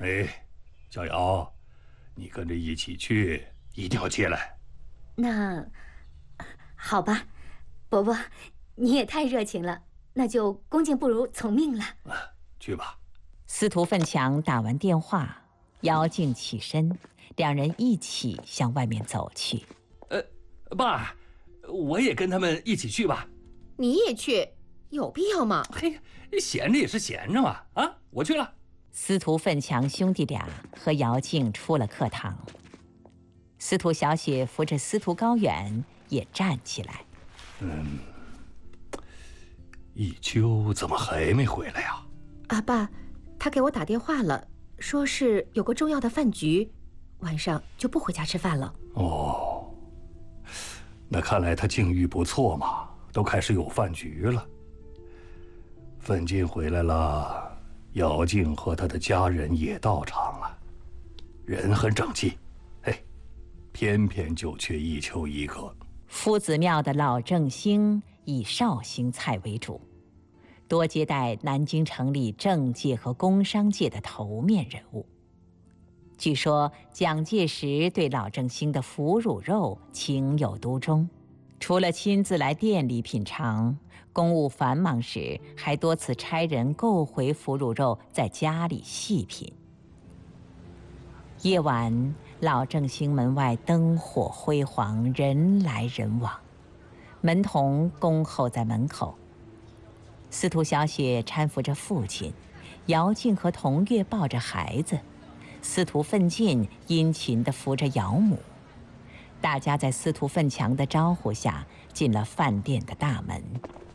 哎，小瑶，你跟着一起去，一定要接来。 那好吧，伯伯，你也太热情了，那就恭敬不如从命了。 去吧。 司徒奋强打完电话，姚静起身，两人一起向外面走去。 爸，我也跟他们一起去吧。 你也去，有必要吗？ 嘿，闲着也是闲着嘛。啊，我去了。 司徒奋强兄弟俩和姚静出了课堂。司徒小雪扶着司徒高远也站起来。 一秋怎么还没回来呀？ 啊，爸，他给我打电话了，说是有个重要的饭局，晚上就不回家吃饭了。 哦，那看来他境遇不错嘛，都开始有饭局了。奋进回来了，姚静和他的家人也到场了，人很整齐。嘿，偏偏就缺一秋一个。 夫子庙的老正兴以绍兴菜为主，多接待南京城里政界和工商界的头面人物。据说蒋介石对老正兴的腐乳肉情有独钟，除了亲自来店里品尝，公务繁忙时还多次差人购回腐乳肉在家里细品。夜晚，老正兴门外灯火辉煌，人来人往，门童恭候在门口。司徒小雪搀扶着父亲，姚静和童月抱着孩子，司徒奋进殷勤地扶着姚母。大家在司徒奋强的招呼下进了饭店的大门。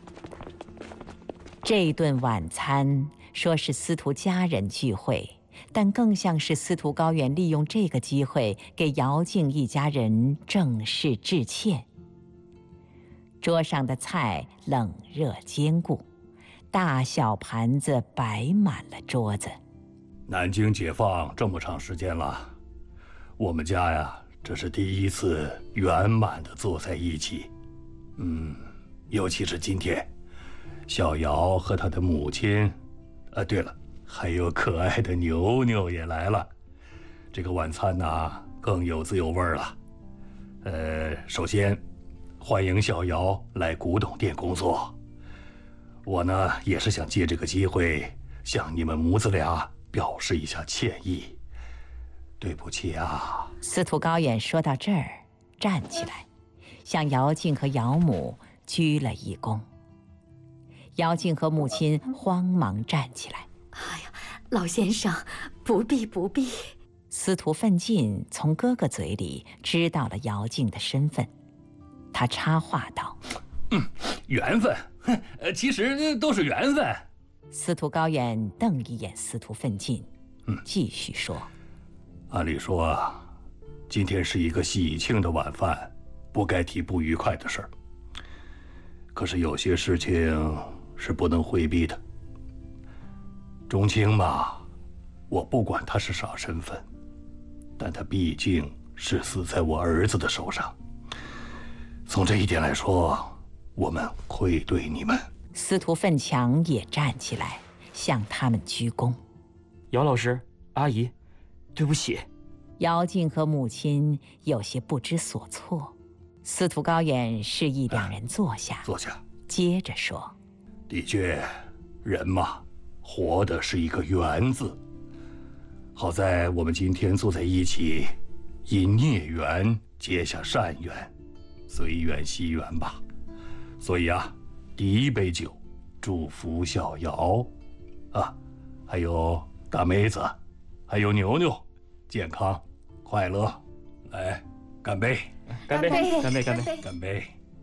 这顿晚餐说是司徒家人聚会，但更像是司徒高远利用这个机会给姚静一家人正式致歉。桌上的菜冷热兼顾，大小盘子摆满了桌子。 南京解放这么长时间了，我们家呀，这是第一次圆满地坐在一起。尤其是今天，小瑶和她的母亲，对了，还有可爱的牛牛也来了。这个晚餐呢，更有滋有味了。首先，欢迎小瑶来古董店工作。我呢，也是想借这个机会向你们母子俩表示一下歉意。对不起啊。 司徒高远说到这儿，站起来，向姚静和姚母鞠了一躬。姚静和母亲慌忙站起来。 哎呀，老先生，不必不必。 司徒奋进从哥哥嘴里知道了姚静的身份，他插话道： 缘分，其实都是缘分。 司徒高远瞪一眼司徒奋进，继续说： 按理说啊，今天是一个喜庆的晚饭，不该提不愉快的事儿。可是有些事情是不能回避的。钟青嘛，我不管他是啥身份，但他毕竟是死在我儿子的手上。从这一点来说，我们愧对你们。 司徒奋强也站起来，向他们鞠躬。 姚老师、阿姨，对不起。 姚静和母亲有些不知所措。司徒高远示意两人坐下， 坐下， 接着说： 的确，人嘛，活的是一个缘字。好在我们今天坐在一起，因孽缘结下善缘，随缘惜缘吧。所以啊，第一杯酒，祝福小瑶，还有大妹子，还有牛牛，健康快乐。来，干杯！ 干杯！干杯！干杯！ 干杯！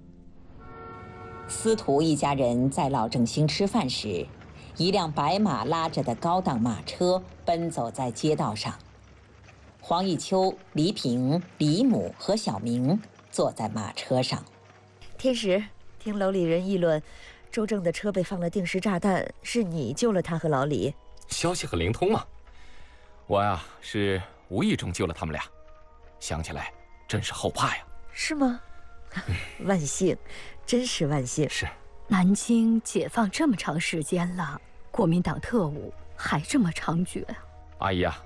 司徒一家人在老正兴吃饭时，一辆白马拉着的高档马车奔走在街道上。黄一秋、黎平、李母和小明坐在马车上。 天石，听楼里人议论，周正的车被放了定时炸弹，是你救了他和老李。 消息很灵通嘛，我呀是无意中救了他们俩，想起来真是后怕呀。 是吗？万幸，真是万幸。 是。 南京解放这么长时间了，国民党特务还这么猖獗啊！ 阿姨啊，